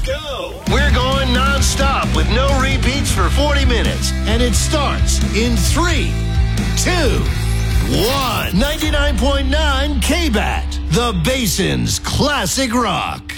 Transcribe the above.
go. We're going non-stop with no repeats for 40 minutes. And it starts in 3, 2, 1. 99.9 KBAT, the Basin's classic rock.